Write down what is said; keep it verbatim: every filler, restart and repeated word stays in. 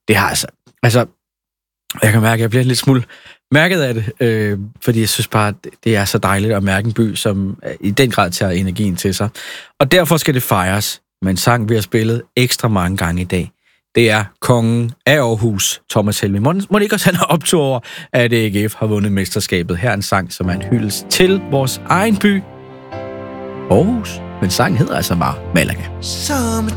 det har altså... Altså, jeg kan mærke, at jeg bliver lidt smule mærket af det, øh, fordi jeg synes bare, at det er så dejligt at mærke en by, som i den grad tager energien til sig. Og derfor skal det fejres med en sang, vi har spillet ekstra mange gange i dag. Det er kongen af Aarhus, Thomas Helmig. Må, må det ikke også han har optur over, at A G F har vundet mesterskabet? Her er en sang, som er en hyldest til vores egen by, Aarhus. Men sangen hedder altså bare Malaga. Sommertid